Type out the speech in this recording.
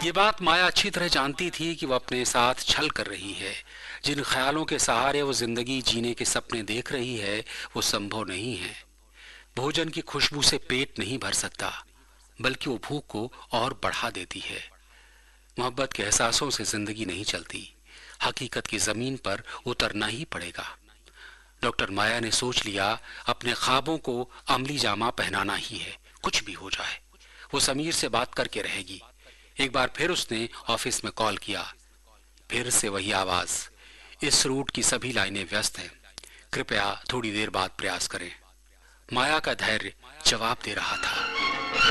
ये बात माया अच्छी तरह जानती थी कि वह अपने साथ छल कर रही है। जिन ख्यालों के सहारे वो जिंदगी जीने के सपने देख रही है वो संभव नहीं है। भोजन की खुशबू से पेट नहीं भर सकता, बल्कि वो भूख को और बढ़ा देती है। मोहब्बत के एहसासों से जिंदगी नहीं चलती, हकीकत की जमीन पर उतरना ही पड़ेगा। डॉक्टर माया ने सोच लिया, अपने ख्वाबों को अमली जामा पहनाना ही है, कुछ भी हो जाए। वो समीर से बात करके रहेगी। एक बार फिर उसने ऑफिस में कॉल किया। फिर से वही आवाज, इस रूट की सभी लाइनें व्यस्त हैं, कृपया थोड़ी देर बाद प्रयास करें। माया का धैर्य जवाब दे रहा था।